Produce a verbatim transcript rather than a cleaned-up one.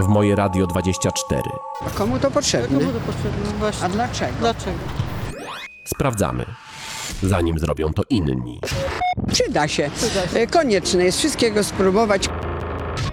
w Moje Radio dwadzieścia cztery. A komu to potrzebne? Komu to potrzebne? Właśnie. A dlaczego? Dlaczego? Sprawdzamy, zanim zrobią to inni. Przyda się. Przyda się. E, Konieczne jest wszystkiego spróbować.